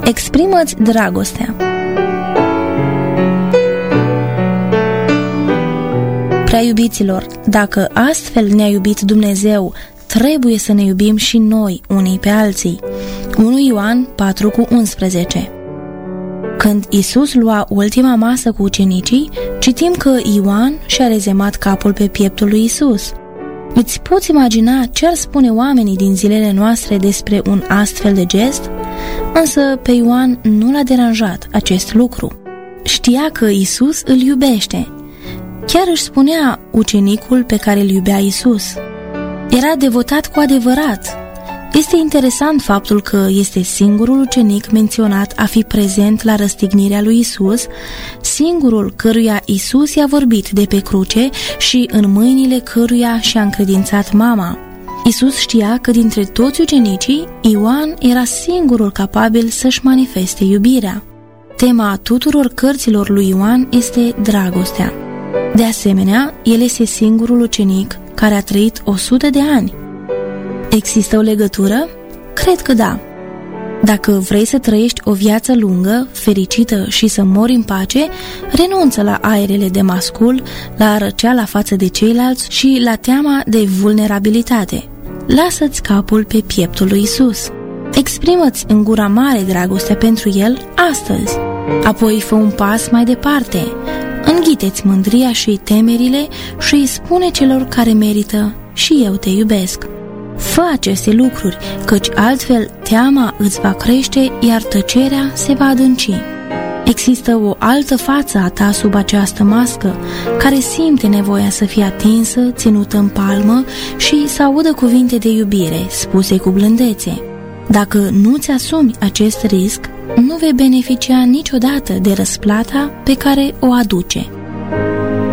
Exprimă-ți dragostea. Prea iubiților, dacă astfel ne-a iubit Dumnezeu, trebuie să ne iubim și noi unii pe alții. 1 Ioan 4:11. Când Iisus lua ultima masă cu ucenicii, citim că Ioan și-a rezemat capul pe pieptul lui Iisus. Îți poți imagina ce ar spune oamenii din zilele noastre despre un astfel de gest? Însă pe Ioan nu l-a deranjat acest lucru. Știa că Iisus îl iubește. Chiar își spunea ucenicul pe care îl iubea Iisus. Era devotat cu adevărat. Este interesant faptul că este singurul ucenic menționat a fi prezent la răstignirea lui Iisus, singurul căruia Iisus i-a vorbit de pe cruce și în mâinile căruia și-a încredințat mama. Iisus știa că dintre toți ucenicii, Ioan era singurul capabil să-și manifeste iubirea. Tema tuturor cărților lui Ioan este dragostea. De asemenea, el este singurul ucenic care a trăit 100 de ani. Există o legătură? Cred că da. Dacă vrei să trăiești o viață lungă, fericită și să mori în pace, renunță la aerele de mascul, la răceala față de ceilalți și la teama de vulnerabilitate. Lasă-ți capul pe pieptul lui Iisus. Exprimă-ți în gura mare dragostea pentru el astăzi. Apoi fă un pas mai departe. Înghite-ți mândria și temerile și îi spune celor care merită: și eu te iubesc. Fă aceste lucruri, căci altfel teama îți va crește, iar tăcerea se va adânci. Există o altă față a ta sub această mască, care simte nevoia să fie atinsă, ținută în palmă și să audă cuvinte de iubire, spuse cu blândețe. Dacă nu-ți asumi acest risc, nu vei beneficia niciodată de răsplata pe care o aduce.